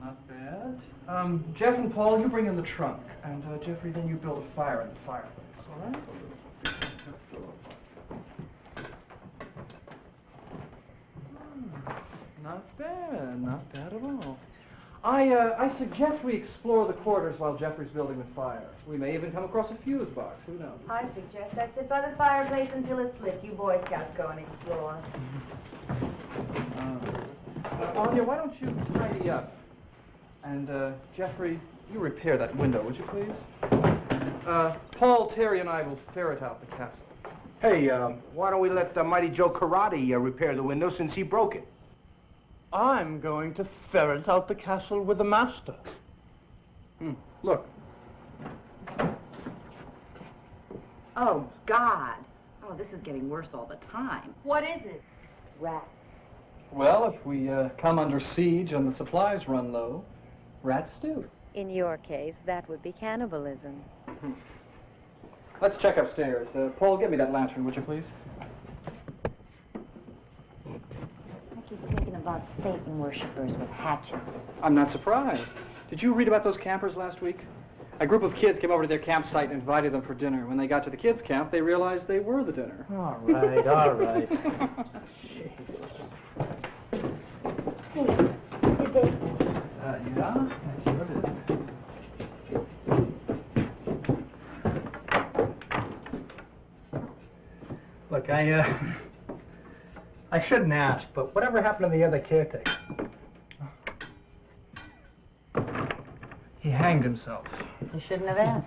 not bad. Jeff and Paul, you bring in the trunk. And, Jeffrey, then you build a fire in the fireplace, all right? Not bad, not bad at all. I suggest we explore the quarters while Jeffrey's building the fire. We may even come across a fuse box, who knows? I suggest I sit by the fireplace until it's lit. You Boy Scouts go and explore. Anya, why don't you tidy up? And, Jeffrey, you repair that window, would you please? Paul, Terry, and I will ferret out the castle. Hey, why don't we let Mighty Joe Karate repair the window since he broke it? I'm going to ferret out the castle with the master. Look. Oh, God. Oh, this is getting worse all the time. What is it? Rats. Well, if we come under siege and the supplies run low, rats do. In your case, that would be cannibalism. Let's check upstairs. Paul, get me that lantern, would you please? I keep thinking about Satan worshippers with hatchets. I'm not surprised. Did you read about those campers last week? A group of kids came over to their campsite and invited them for dinner. When they got to the kids' camp, they realized they were the dinner. All right, all right. Did they? Yeah, I sure did. Look, I shouldn't ask, but whatever happened to the other caretaker? He hanged himself. You shouldn't have asked.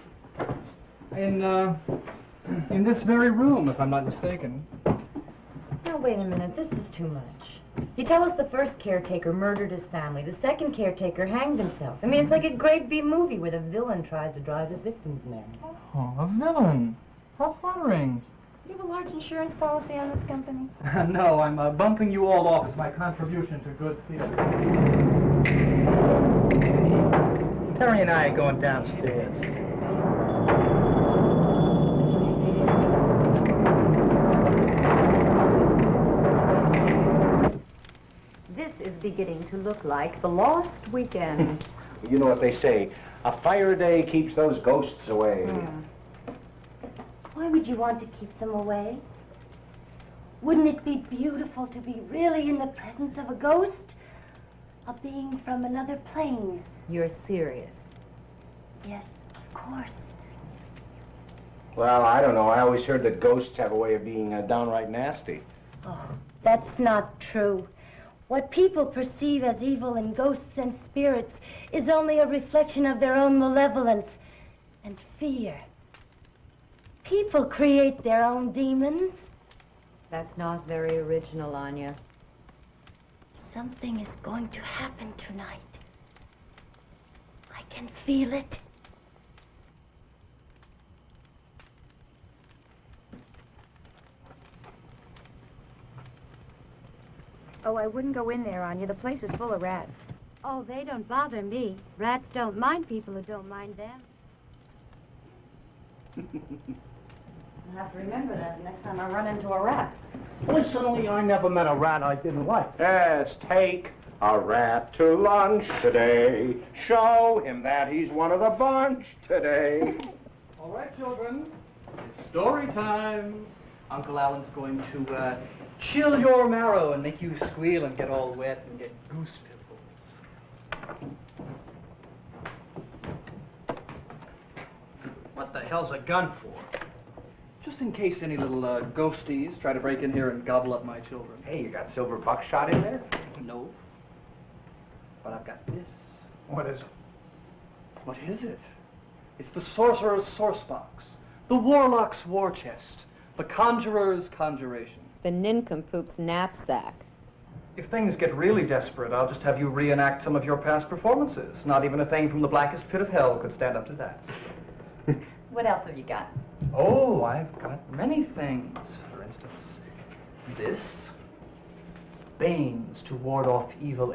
In this very room, if I'm not mistaken. Now, wait a minute. This is too much. You tell us the first caretaker murdered his family. The second caretaker hanged himself. I mean, it's like a great B movie where the villain tries to drive his victims mad. Oh, a villain. How flattering. Do you have a large insurance policy on this company? No, I'm bumping you all off as my contribution to good theater. Terry and I are going downstairs. This is beginning to look like the Lost Weekend. You know what they say, a fire day keeps those ghosts away. Why would you want to keep them away? Wouldn't it be beautiful to be really in the presence of a ghost? A being from another plane? You're serious. Yes, of course. Well, I don't know. I always heard that ghosts have a way of being downright nasty. Oh, that's not true. What people perceive as evil in ghosts and spirits is only a reflection of their own malevolence and fear. People create their own demons. That's not very original, Anya. Something is going to happen tonight. I can feel it. Oh, I wouldn't go in there, Anya. The place is full of rats. Oh, they don't bother me. Rats don't mind people who don't mind them. I'll have to remember that next time I run into a rat. Personally, I never met a rat I didn't like. Yes, take a rat to lunch today. Show him that he's one of the bunch today. All right, children. It's story time. Uncle Alan's going to chill your marrow and make you squeal and get all wet and get goose pimples. What the hell's a gun for? Just in case any little ghosties try to break in here and gobble up my children. Hey, you got silver buckshot in there? No. But I've got this. What is it? What is it? It's the sorcerer's source box, the warlock's war chest, the conjurer's conjuration. The nincompoop's knapsack. If things get really desperate, I'll just have you reenact some of your past performances. Not even a thing from the blackest pit of hell could stand up to that. What else have you got? Oh, I've got many things. For instance, this. Banes to ward off evil